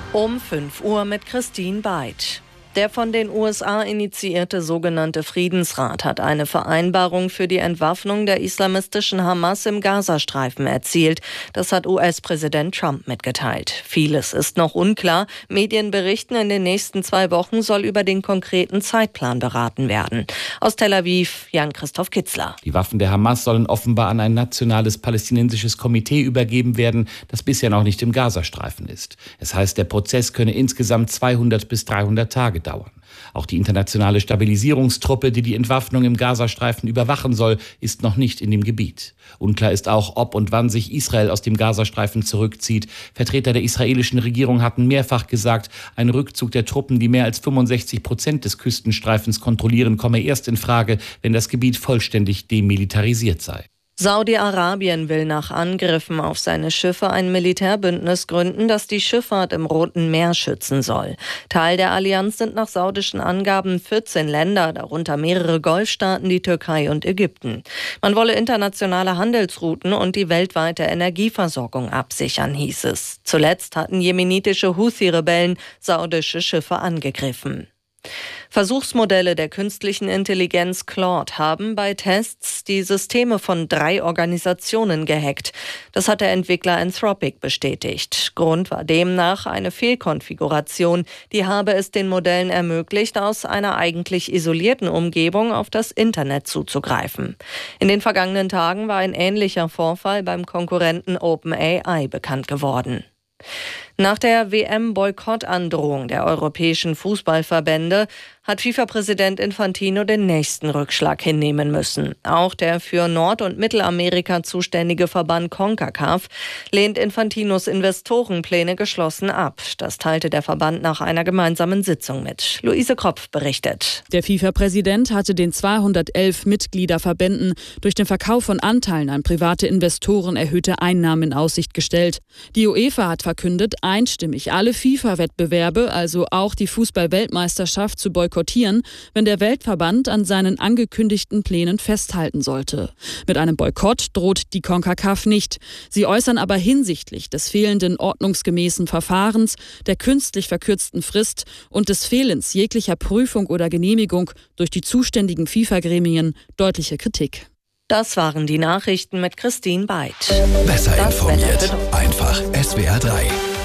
Um 5 Uhr mit Christine Beid. Der von den USA initiierte sogenannte Friedensrat hat eine Vereinbarung für die Entwaffnung der islamistischen Hamas im Gazastreifen erzielt. Das hat US-Präsident Trump mitgeteilt. Vieles ist noch unklar. Medien berichten, in den nächsten 2 Wochen soll über den konkreten Zeitplan beraten werden. Aus Tel Aviv, Jan-Christoph Kitzler. Die Waffen der Hamas sollen offenbar an ein nationales palästinensisches Komitee übergeben werden, das bisher noch nicht im Gazastreifen ist. Es heißt, der Prozess könne insgesamt 200 bis 300 Tage dauern. Auch die internationale Stabilisierungstruppe, die die Entwaffnung im Gazastreifen überwachen soll, ist noch nicht in dem Gebiet. Unklar ist auch, ob und wann sich Israel aus dem Gazastreifen zurückzieht. Vertreter der israelischen Regierung hatten mehrfach gesagt, ein Rückzug der Truppen, die mehr als 65% des Küstenstreifens kontrollieren, komme erst in Frage, wenn das Gebiet vollständig demilitarisiert sei. Saudi-Arabien will nach Angriffen auf seine Schiffe ein Militärbündnis gründen, das die Schifffahrt im Roten Meer schützen soll. Teil der Allianz sind nach saudischen Angaben 14 Länder, darunter mehrere Golfstaaten, die Türkei und Ägypten. Man wolle internationale Handelsrouten und die weltweite Energieversorgung absichern, hieß es. Zuletzt hatten jemenitische Houthi-Rebellen saudische Schiffe angegriffen. Versuchsmodelle der künstlichen Intelligenz Claude haben bei Tests die Systeme von 3 Organisationen gehackt. Das hat der Entwickler Anthropic bestätigt. Grund war demnach eine Fehlkonfiguration. Die habe es den Modellen ermöglicht, aus einer eigentlich isolierten Umgebung auf das Internet zuzugreifen. In den vergangenen Tagen war ein ähnlicher Vorfall beim Konkurrenten OpenAI bekannt geworden. Nach der WM-Boykottandrohung der europäischen Fußballverbände hat FIFA-Präsident Infantino den nächsten Rückschlag hinnehmen müssen. Auch der für Nord- und Mittelamerika zuständige Verband CONCACAF lehnt Infantinos Investorenpläne geschlossen ab. Das teilte der Verband nach einer gemeinsamen Sitzung mit. Luise Kropf berichtet. Der FIFA-Präsident hatte den 211 Mitgliederverbänden durch den Verkauf von Anteilen an private Investoren erhöhte Einnahmen in Aussicht gestellt. Die UEFA hat verkündet, einstimmig alle FIFA-Wettbewerbe, also auch die Fußball-Weltmeisterschaft, zu boykottieren, wenn der Weltverband an seinen angekündigten Plänen festhalten sollte. Mit einem Boykott droht die CONCACAF nicht. Sie äußern aber hinsichtlich des fehlenden ordnungsgemäßen Verfahrens, der künstlich verkürzten Frist und des Fehlens jeglicher Prüfung oder Genehmigung durch die zuständigen FIFA-Gremien deutliche Kritik. Das waren die Nachrichten mit Christine Beid. Besser informiert. Einfach SWR 3.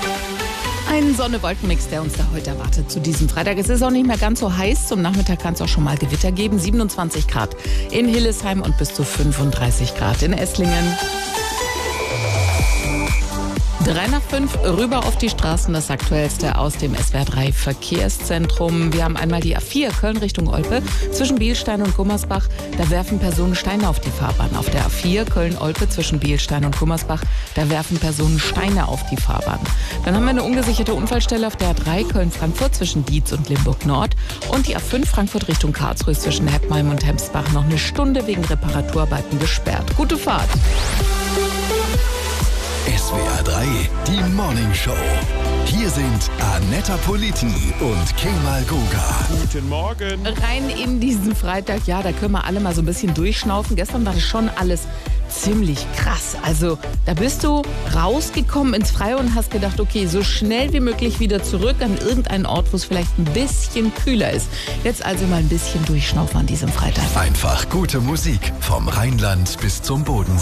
Ein Sonne-Wolken-Mix, der uns da heute erwartet zu diesem Freitag. Es ist auch nicht mehr ganz so heiß. Zum Nachmittag kann es auch schon mal Gewitter geben. 27 Grad in Hillesheim und bis zu 35 Grad in Esslingen. 3 nach 5, rüber auf die Straßen, das Aktuellste aus dem SWR 3 Verkehrszentrum. Wir haben einmal die A4 Köln Richtung Olpe zwischen Bielstein und Gummersbach. Da werfen Personen Steine auf die Fahrbahn. Auf der A4 Köln-Olpe zwischen Bielstein und Gummersbach, da werfen Personen Steine auf die Fahrbahn. Dann haben wir eine ungesicherte Unfallstelle auf der A3 Köln-Frankfurt zwischen Dietz und Limburg-Nord. Und die A5 Frankfurt Richtung Karlsruhe zwischen Heppheim und Hemsbach noch eine Stunde wegen Reparaturarbeiten gesperrt. Gute Fahrt! SWR 3, die Morning Show. Hier sind Annetta Politi und Kemal Goga. Guten Morgen. Rein in diesen Freitag, ja, da können wir alle mal so ein bisschen durchschnaufen. Gestern war das schon alles ziemlich krass. Also da bist du rausgekommen ins Freie und hast gedacht, okay, so schnell wie möglich wieder zurück an irgendeinen Ort, wo es vielleicht ein bisschen kühler ist. Jetzt also mal ein bisschen durchschnaufen an diesem Freitag. Einfach gute Musik vom Rheinland bis zum Bodensee.